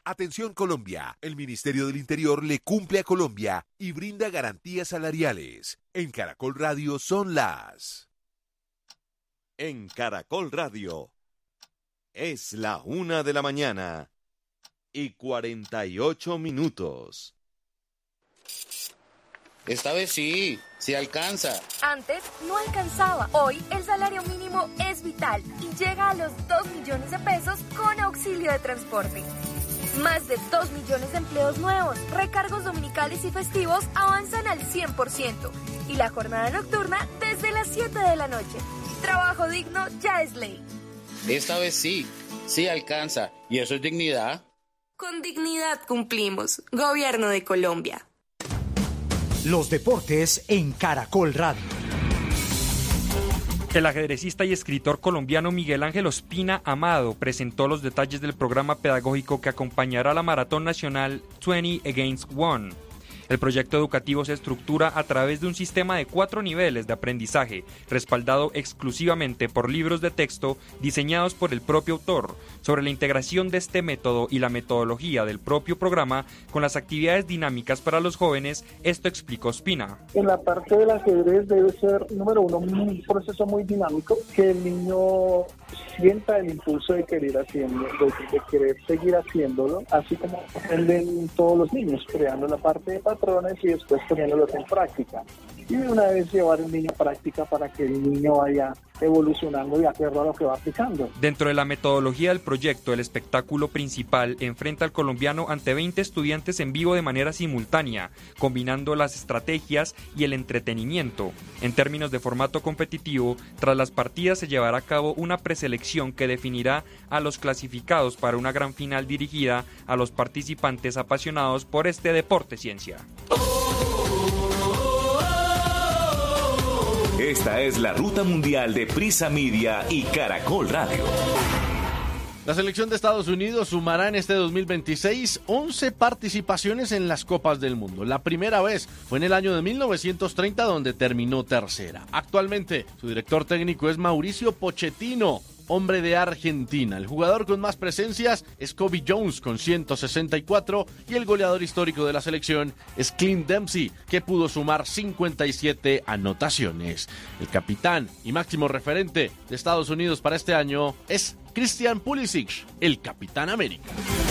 Atención Colombia, el Ministerio del Interior le cumple a Colombia y brinda garantías salariales. En Caracol Radio son las... En Caracol Radio es la 1:00 y 48 minutos. Esta vez sí alcanza. Antes no alcanzaba. Hoy el salario mínimo es vital y llega a los 2 millones de pesos con auxilio de transporte. Más de 2 millones de empleos nuevos, recargos dominicales y festivos avanzan al 100% y la jornada nocturna desde las 7 de la noche. Trabajo digno ya es ley. Esta vez sí alcanza. ¿Y eso es dignidad? Con dignidad cumplimos. Gobierno de Colombia. Los deportes en Caracol Radio. El ajedrecista y escritor colombiano Miguel Ángel Ospina Amado presentó los detalles del programa pedagógico que acompañará la Maratón Nacional 20 Against 1. El proyecto educativo se estructura a través de un sistema de 4 niveles de aprendizaje, respaldado exclusivamente por libros de texto diseñados por el propio autor. Sobre la integración de este método y la metodología del propio programa con las actividades dinámicas para los jóvenes, esto explicó Ospina. En la parte del ajedrez debe ser, número uno, un proceso muy dinámico, que el niño sienta el impulso de querer haciendo, de querer seguir haciéndolo, así como aprenden todos los niños, creando la parte de patrones y después poniéndolos en práctica. Y de una vez llevar el niño a práctica para que el niño vaya evolucionando de acuerdo a lo que va aplicando. Dentro de la metodología del proyecto, el espectáculo principal enfrenta al colombiano ante 20 estudiantes en vivo de manera simultánea, combinando las estrategias y el entretenimiento. En términos de formato competitivo, tras las partidas se llevará a cabo una preselección que definirá a los clasificados para una gran final dirigida a los participantes apasionados por este deporte ciencia. Esta es la ruta mundial de Prisa Media y Caracol Radio. La selección de Estados Unidos sumará en este 2026 11 participaciones en las Copas del Mundo. La primera vez fue en el año de 1930, donde terminó tercera. Actualmente, su director técnico es Mauricio Pochettino, hombre de Argentina. El jugador con más presencias es Kobe Jones con 164 y el goleador histórico de la selección es Clint Dempsey, que pudo sumar 57 anotaciones. El capitán y máximo referente de Estados Unidos para este año es Christian Pulisic, el Capitán América.